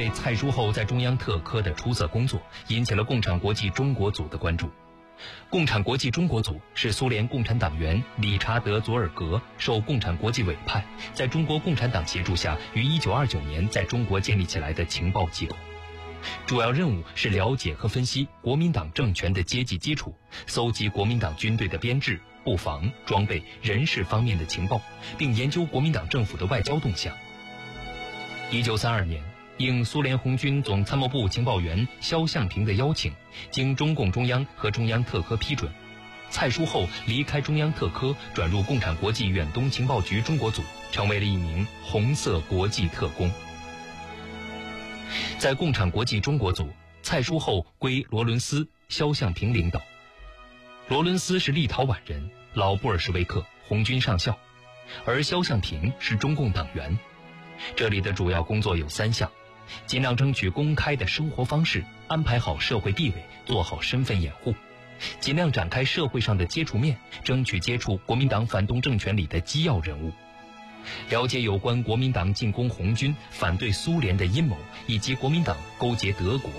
位蔡书厚在中央特科的出色工作，引起了共产国际中国组的关注。共产国际中国组是苏联共产党员理查德·佐尔格受共产国际委派，在中国共产党协助下于1929年在中国建立起来的情报机构。主要任务是了解和分析国民党政权的阶级基础，搜集国民党军队的编制、布防、装备、人事方面的情报，并研究国民党政府的外交动向。1932年，应苏联红军总参谋部情报员肖向平的邀请，经中共中央和中央特科批准，蔡书厚离开中央特科，转入共产国际远东情报局中国组，成为了一名红色国际特工。在共产国际中国组，蔡书厚归罗伦斯、肖向平领导。罗伦斯是立陶宛人，老布尔什维克，红军上校，而肖向平是中共党员。这里的主要工作有3项：尽量争取公开的生活方式，安排好社会地位，做好身份掩护；尽量展开社会上的接触面，争取接触国民党反动政权里的机要人物。了解有关国民党进攻红军、反对苏联的阴谋，以及国民党勾结德国、